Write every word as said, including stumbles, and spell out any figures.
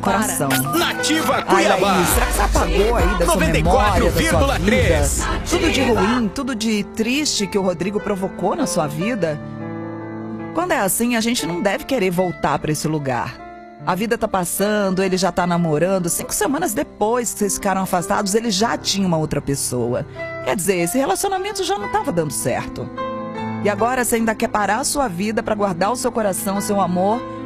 coração. Nativa Ai, Cuiabá. Laís, será que você apagou aí da sua noventa e memória, quatro da sua vírgula vida? três. Tudo de ruim, tudo de triste que o Rodrigo provocou na sua vida? Quando é assim, a gente não deve querer voltar para esse lugar. A vida tá passando, ele já tá namorando. Cinco semanas depois que vocês ficaram afastados, ele já tinha uma outra pessoa. Quer dizer, esse relacionamento já não tava dando certo. E agora você ainda quer parar a sua vida para guardar o seu coração, o seu amor